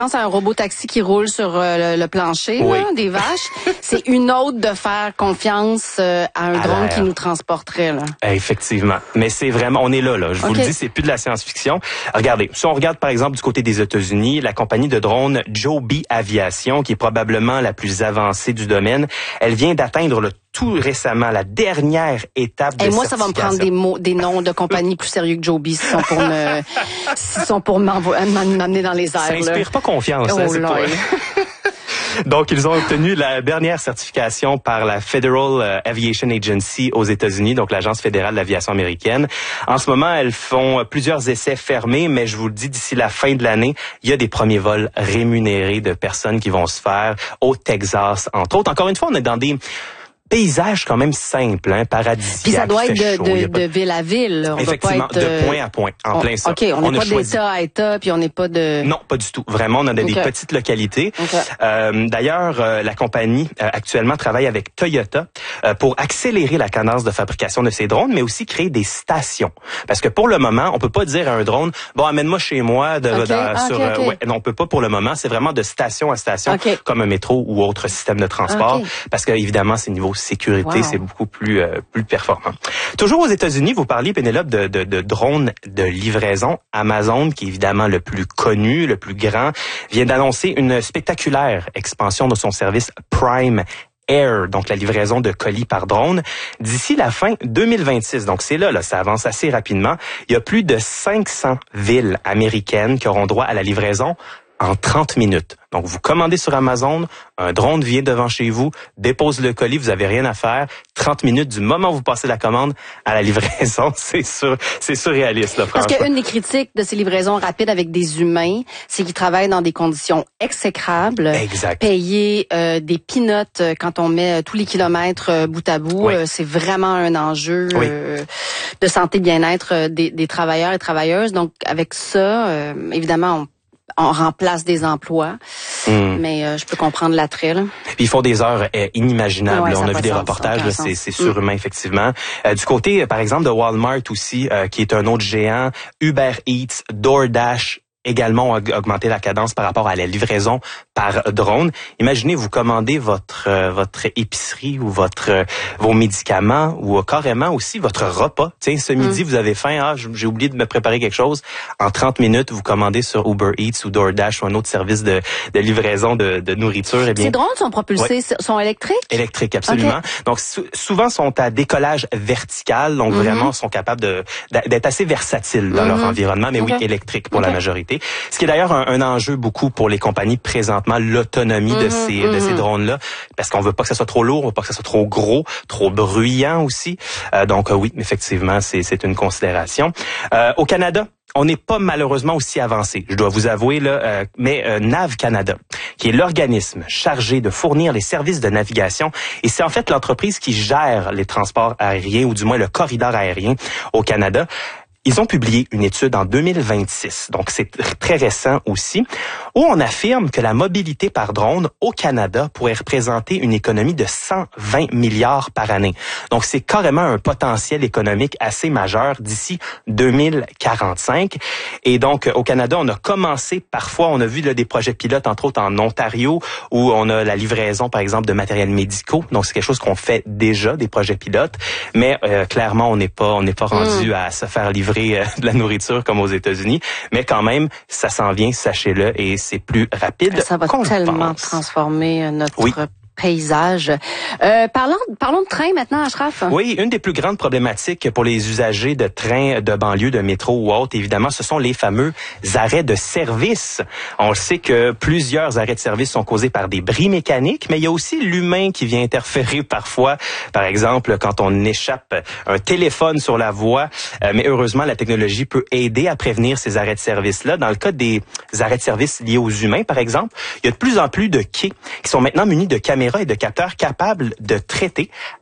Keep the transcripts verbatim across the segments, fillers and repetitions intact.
pense à un robot taxi qui roule sur euh, le, le plancher oui. là, des vaches. C'est une autre de faire confiance euh, à un à drone qui nous transporterait. Là. Effectivement. Mais c'est vraiment, on est là, là. Je okay. vous le dis, c'est plus de la science-fiction. Regardez, si on regarde par exemple du côté des États-Unis, la compagnie de drones Joby Aviation, qui est probablement la plus avancée du domaine, elle vient d'atteindre le tout récemment la dernière étape de Et moi, ça va me prendre des mots, des noms de compagnies plus sérieux que Joby, s'ils sont pour me, s'ils sont pour m'amener dans les airs. Ça inspire là. pas confiance. Oh hein, c'est là. Donc, ils ont obtenu la dernière certification par la Federal Aviation Agency aux États-Unis, donc l'Agence fédérale de l'aviation américaine. En ce moment, elles font plusieurs essais fermés, mais je vous le dis, d'ici la fin de l'année, il y a des premiers vols rémunérés de personnes qui vont se faire au Texas, entre autres. Encore une fois, on est dans des paysage quand même simple, hein, paradisiaque. Puis ça doit être de, chaud, de, pas... de ville à ville. Là. On Effectivement, va pas être, de point à point, en on, plein ça. OK, on n'est pas choisi... d'État à État, puis on n'est pas de... Non, pas du tout. Vraiment, on a des okay. petites localités. Okay. Euh, d'ailleurs, euh, la compagnie euh, actuellement travaille avec Toyota euh, pour accélérer la cadence de fabrication de ces drones, mais aussi créer des stations. Parce que pour le moment, on peut pas dire à un drone, bon, amène-moi chez moi. De, okay. dans, ah, sur, okay, okay. Euh, ouais, non, on peut pas pour le moment. C'est vraiment de station à station, okay. comme un métro ou autre système de transport. Okay. Parce que évidemment, c'est niveau sécurité, wow. c'est beaucoup plus euh, plus performant. Toujours aux États-Unis, vous parliez, Pénélope, de, de, de drones de livraison. Amazon, qui est évidemment le plus connu, le plus grand, vient d'annoncer une spectaculaire expansion de son service Prime Air, donc la livraison de colis par drone, d'ici la fin deux mille vingt-six. Donc c'est là, là, ça avance assez rapidement. Il y a plus de cinq cents villes américaines qui auront droit à la livraison en trente minutes. Donc, vous commandez sur Amazon, un drone vient devant chez vous, dépose le colis, vous avez rien à faire. trente minutes du moment où vous passez la commande à la livraison, c'est sur, c'est surréaliste, là, franchement. Parce qu'une des critiques de ces livraisons rapides avec des humains, c'est qu'ils travaillent dans des conditions exécrables. Exact. Payer euh, des peanuts quand on met tous les kilomètres euh, bout à bout, oui. euh, c'est vraiment un enjeu oui. euh, de santé bien-être des, des travailleurs et travailleuses. Donc, avec ça, euh, évidemment, on on remplace des emplois, mm. mais euh, je peux comprendre l'attrait. Là. Puis ils font des heures euh, inimaginables. Ouais, on a vu des sens, reportages, là, c'est, c'est surhumain, mm. effectivement. Euh, du côté, par exemple, de Walmart aussi, euh, qui est un autre géant, Uber Eats, DoorDash, également ont augmenté la cadence par rapport à la livraison par drone. Imaginez, vous commandez votre euh, votre épicerie ou votre euh, vos médicaments ou euh, carrément aussi votre repas. Tiens, ce midi, mm. vous avez faim, ah, j'ai oublié de me préparer quelque chose. En trente minutes, vous commandez sur Uber Eats ou DoorDash ou un autre service de, de livraison de, de nourriture. Eh bien, ces drones sont propulsés, ouais. sont électriques? Électriques, absolument. Okay. Donc, sou- souvent, sont à décollage vertical, donc mm-hmm. vraiment sont capables de d'être assez versatiles dans mm-hmm. leur environnement, mais okay. oui, électriques pour okay. la majorité. Ce qui est d'ailleurs un, un enjeu beaucoup pour les compagnies présentement, l'autonomie mm-hmm, de ces mm-hmm. de ces drones-là, parce qu'on veut pas que ça soit trop lourd, on veut pas que ça soit trop gros, trop bruyant aussi. Euh, donc euh, oui, effectivement, c'est c'est une considération. Euh, au Canada, on n'est pas malheureusement aussi avancé, je dois vous avouer, là, euh, mais euh, Nav Canada, qui est l'organisme chargé de fournir les services de navigation, et c'est en fait l'entreprise qui gère les transports aériens, ou du moins le corridor aérien au Canada. Ils ont publié une étude en deux mille vingt-six, donc c'est très récent aussi, où on affirme que la mobilité par drone au Canada pourrait représenter une économie de cent vingt milliards par année. Donc c'est carrément un potentiel économique assez majeur d'ici deux mille quarante-cinq. Et donc au Canada, on a commencé parfois, on a vu là, des projets pilotes, entre autres en Ontario, où on a la livraison par exemple de matériel médicaux. Donc c'est quelque chose qu'on fait déjà, des projets pilotes, mais euh, clairement on n'est pas on n'est pas rendu mmh. à se faire livrer de la nourriture comme aux États-Unis, mais quand même, ça s'en vient, sachez-le, et c'est plus rapide. Ça va qu'on tellement pense. transformer notre oui. paysage. Euh, parlons, parlons de train maintenant, Ashraf. Oui, une des plus grandes problématiques pour les usagers de trains de banlieue, de métro ou autres, évidemment, ce sont les fameux arrêts de service. On le sait que plusieurs arrêts de service sont causés par des bris mécaniques, mais il y a aussi l'humain qui vient interférer parfois. Par exemple, quand on échappe un téléphone sur la voie, euh, mais heureusement, la technologie peut aider à prévenir ces arrêts de service-là. Dans le cas des arrêts de service liés aux humains, par exemple, il y a de plus en plus de quais qui sont maintenant munis de caméras et de capteurs capables de traiter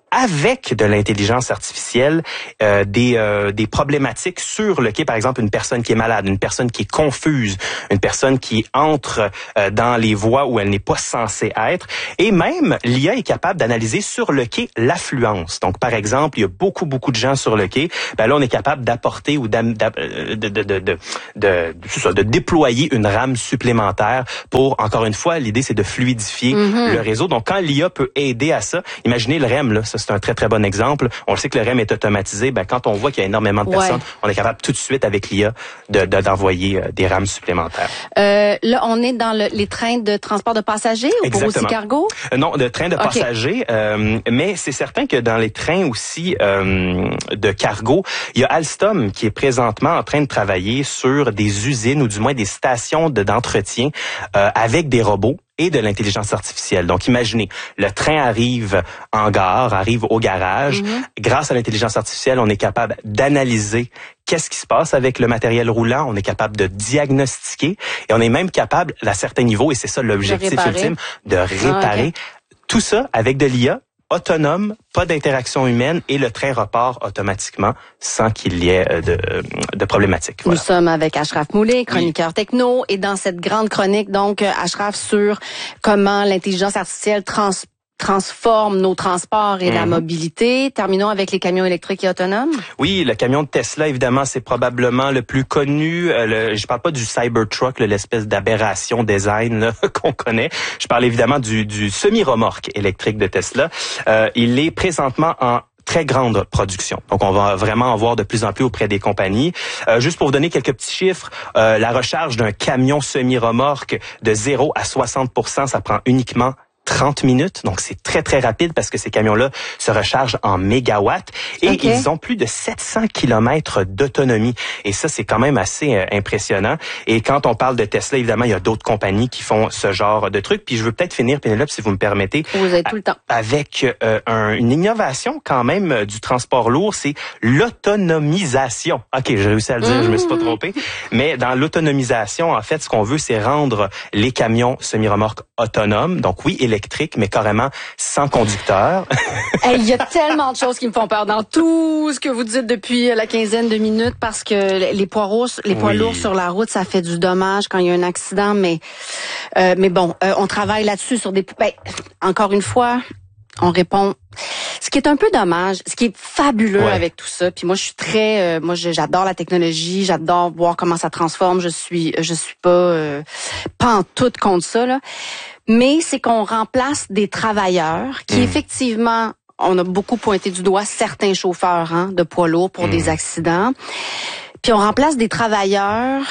avec de l'intelligence artificielle euh, des euh, des problématiques sur le quai, par exemple une personne qui est malade, une personne qui est confuse, une personne qui entre euh, dans les voies où elle n'est pas censée être, et même l'I A est capable d'analyser sur le quai l'affluence. Donc par exemple, il y a beaucoup beaucoup de gens sur le quai, ben là on est capable d'apporter ou de de de de de, de, de, de, de déployer une rame supplémentaire pour, encore une fois, l'idée c'est de fluidifier mm-hmm. le réseau. Donc quand l'I A peut aider à ça, imaginez le R E M là, ça c'est un très très bon exemple. On le sait que le R E M est automatisé, ben quand on voit qu'il y a énormément de personnes, ouais. on est capable tout de suite avec l'I A de, de d'envoyer des rames supplémentaires. Euh, là on est dans le, les trains de transport de passagers ou Exactement. pour aussi cargo? Euh, non, de trains de okay. passagers, euh, mais c'est certain que dans les trains aussi euh, de cargo, il y a Alstom qui est présentement en train de travailler sur des usines ou du moins des stations de, d'entretien euh, avec des robots et de l'intelligence artificielle. Donc, imaginez, le train arrive en gare, arrive au garage. Mm-hmm. Grâce à l'intelligence artificielle, on est capable d'analyser qu'est-ce qui se passe avec le matériel roulant. On est capable de diagnostiquer et on est même capable, à certains niveaux, et c'est ça l'objectif de ultime, de réparer. Ah, okay. Tout ça avec de l'I A, autonome, pas d'interaction humaine et le train repart automatiquement sans qu'il y ait de, de problématiques. Voilà. Nous sommes avec Ashraf Moulay, chroniqueur oui. techno, et dans cette grande chronique, donc, Ashraf, sur comment l'intelligence artificielle trans transforme nos transports et mmh. la mobilité. Terminons avec les camions électriques et autonomes. Oui, le camion de Tesla, évidemment, c'est probablement le plus connu. Euh, le, je parle pas du Cybertruck, là, l'espèce d'aberration design là, qu'on connaît. Je parle évidemment du, du semi-remorque électrique de Tesla. Euh, il est présentement en très grande production. Donc, on va vraiment en voir de plus en plus auprès des compagnies. Euh, juste pour vous donner quelques petits chiffres, euh, la recharge d'un camion semi-remorque de zéro à soixante pour cent, ça prend uniquement trente minutes, donc c'est très très rapide parce que ces camions-là se rechargent en mégawatts et okay. ils ont plus de sept cents kilomètres d'autonomie. Et ça, c'est quand même assez euh, impressionnant. Et quand on parle de Tesla, évidemment, il y a d'autres compagnies qui font ce genre de trucs. Puis je veux peut-être finir, Pénélope, si vous me permettez, vous avez tout le temps. Avec euh, un, une innovation quand même euh, du transport lourd, c'est l'autonomisation. OK, j'ai réussi à le dire, mmh. je me suis pas trompé. Mais dans l'autonomisation, en fait, ce qu'on veut, c'est rendre les camions semi-remorques autonomes. Donc oui, électriques, mais carrément sans conducteur. Il hey, y a tellement de choses qui me font peur dans tout ce que vous dites depuis la quinzaine de minutes, parce que les poids lourds, les poids oui. lourds sur la route, ça fait du dommage quand il y a un accident. Mais euh, mais bon, euh, on travaille là-dessus sur des. Ben, encore une fois, on répond. Ce qui est un peu dommage, ce qui est fabuleux ouais. avec tout ça, puis moi je suis très, euh, moi j'adore la technologie, j'adore voir comment ça transforme. Je suis, je suis pas, euh, pas en tout contre ça là. Mais c'est qu'on remplace des travailleurs qui, mmh. effectivement, on a beaucoup pointé du doigt certains chauffeurs hein, de poids lourds pour mmh. des accidents. Puis on remplace des travailleurs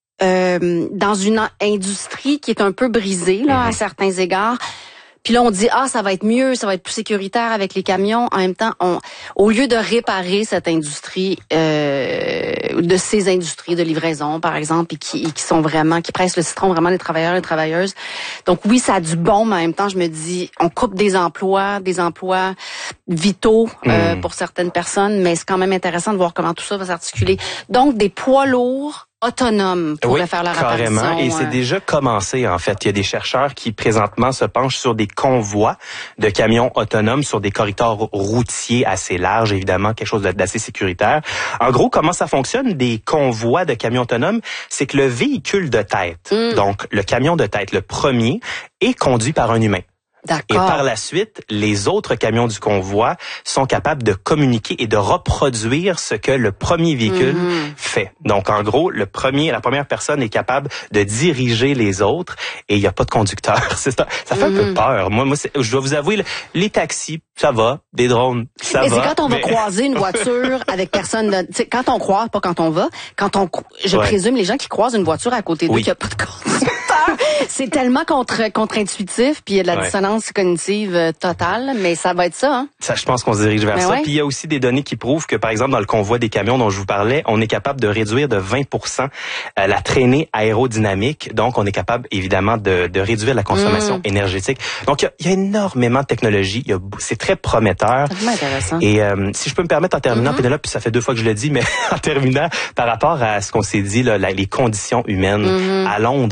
euh, dans une industrie qui est un peu brisée là mmh. à certains égards. Puis là, on dit, ah, ça va être mieux, ça va être plus sécuritaire avec les camions. En même temps, on, au lieu de réparer cette industrie, euh, de ces industries de livraison, par exemple, et qui, qui sont vraiment, qui pressent le citron vraiment les travailleurs et les travailleuses. Donc oui, ça a du bon, mais en même temps, je me dis, on coupe des emplois, des emplois vitaux euh, mmh. pour certaines personnes, mais c'est quand même intéressant de voir comment tout ça va s'articuler. Donc, des poids lourds autonome pour oui, faire la carrément. réparation. Et c'est déjà commencé, en fait. Il y a des chercheurs qui, présentement, se penchent sur des convois de camions autonomes sur des corridors routiers assez larges, évidemment, quelque chose d'assez sécuritaire. En gros, comment ça fonctionne, des convois de camions autonomes? C'est que le véhicule de tête, mm. donc le camion de tête, le premier, est conduit par un humain. D'accord. Et par la suite, les autres camions du convoi sont capables de communiquer et de reproduire ce que le premier véhicule mm-hmm. fait. Donc, en gros, le premier, la première personne est capable de diriger les autres et il n'y a pas de conducteur. C'est ça, ça fait mm-hmm. un peu peur. Moi, moi, je dois vous avouer, les taxis, ça va. Des drones, ça mais va. Mais c'est quand on mais... va croiser une voiture avec personne. De, t'sais, quand on croise, pas quand on va. Quand on, je ouais. présume les gens qui croisent une voiture à côté d'eux, oui. qu'il n'y a pas de conducteur. C'est tellement contre contre-intuitif, puis il y a de la ouais. dissonance cognitive euh, totale, mais ça va être ça. Hein? Ça, je pense qu'on se dirige vers mais ça. Ouais. Puis il y a aussi des données qui prouvent que, par exemple, dans le convoi des camions dont je vous parlais, on est capable de réduire de vingt pour cent euh, la traînée aérodynamique. Donc, on est capable, évidemment, de, de réduire la consommation mmh. énergétique. Donc, il y, y a énormément de technologies. Il y a, c'est très prometteur. C'est intéressant. Et euh, si je peux me permettre en terminant, mmh. Pénélope, puis ça fait deux fois que je le dis, mais en terminant, par rapport à ce qu'on s'est dit, là, la, les conditions humaines mmh. à Londres,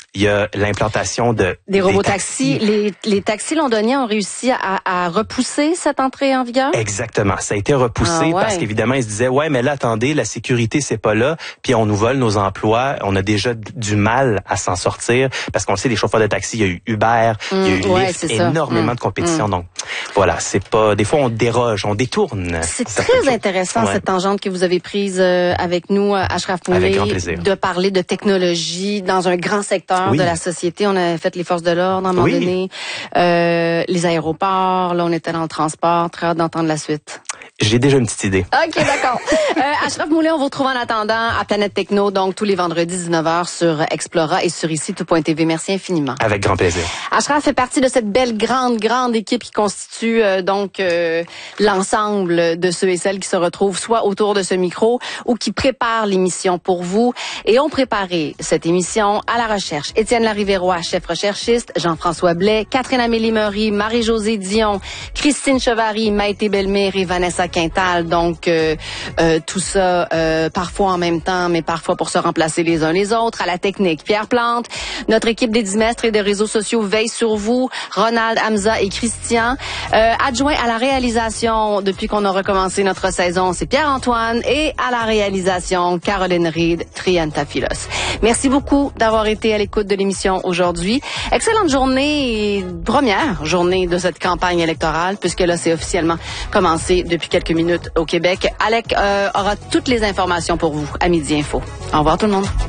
Il y a l'implantation de des robots taxis. Les, les taxis londoniens ont réussi à, à repousser cette entrée en vigueur? Exactement. Ça a été repoussé ah, ouais. parce qu'évidemment, ils se disaient, ouais, mais là, attendez, la sécurité, c'est pas là, puis on nous vole nos emplois. On a déjà du mal à s'en sortir parce qu'on le sait, les chauffeurs de taxi, il y a eu Uber, mmh, il y a eu ouais, Lyft, énormément mmh, de compétition. Mmh. Donc, voilà, c'est pas, des fois, on déroge, on détourne. C'est très intéressant, ouais. cette tangente que vous avez prise avec nous, Ashraf Moulay. Avec grand plaisir. De parler de technologie dans un grand secteur oui. de la société. On a fait les forces de l'ordre à un moment oui. donné, euh, les aéroports, là on était dans le transport. Très hâte d'entendre la suite. J'ai déjà une petite idée. OK, d'accord. euh, Ashraf Moulay, on vous retrouve en attendant à Planète Techno, donc tous les vendredis dix-neuf heures sur Explora et sur ici tout point t v. Merci infiniment. Avec grand plaisir. Ashraf fait partie de cette belle, grande, grande équipe qui constitue euh, donc euh, l'ensemble de ceux et celles qui se retrouvent soit autour de ce micro ou qui préparent l'émission pour vous. Et ont préparé cette émission à la recherche. Étienne Larivérois, chef recherchiste, Jean-François Blais, Catherine-Amélie Meury, Marie-Josée Dion, Christine Chevary, Maïté Bellemire et Vanessa Quintal. Donc, euh, euh, tout ça, euh, parfois en même temps, mais parfois pour se remplacer les uns les autres. À la technique, Pierre Plante. Notre équipe des dimestres et des réseaux sociaux veille sur vous. Ronald, Hamza et Christian. Euh, adjoint à la réalisation, depuis qu'on a recommencé notre saison, c'est Pierre-Antoine. Et à la réalisation, Caroline Reed, Triantafilos. Merci beaucoup d'avoir été à l'écoute de l'émission aujourd'hui. Excellente journée et première journée de cette campagne électorale, puisque là, c'est officiellement commencé depuis quelques minutes au Québec. Alec euh, aura toutes les informations pour vous à Midi Info. Au revoir tout le monde.